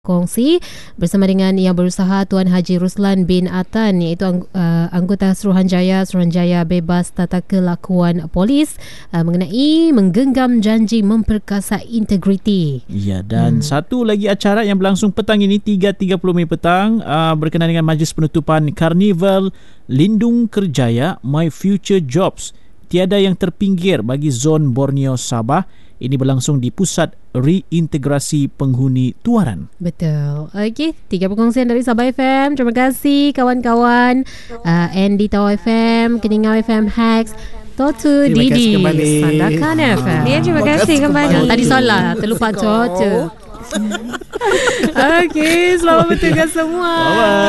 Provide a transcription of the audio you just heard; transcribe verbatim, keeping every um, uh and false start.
kongsi bersama dengan yang berusaha Tuan Haji Ruslan bin Atan, iaitu uh, anggota Suruhanjaya Suruhanjaya Bebas Tata Kelakuan Polis uh, mengenai menggenggam janji memperkasa integriti. Ya, dan hmm. satu lagi acara yang berlangsung petang ini tiga tiga puluh minit petang uh, berkenaan dengan majlis penutupan Karnival Lindung Kerjaya My Future Jobs, tiada yang terpinggir bagi zon Borneo Sabah. Ini berlangsung di Pusat Reintegrasi Penghuni Tuaran. Betul. Okey, tiga perkongsian dari Sabah F M. Terima kasih kawan-kawan. Uh, Andy Tau F M, Keningau F M, Hax, Totu, Didi, Sandakan F M. Ya, terima kasih kembali. Yang tadi solat, terlupa Totu. Okey, selamat bertugas semua. Bye-bye.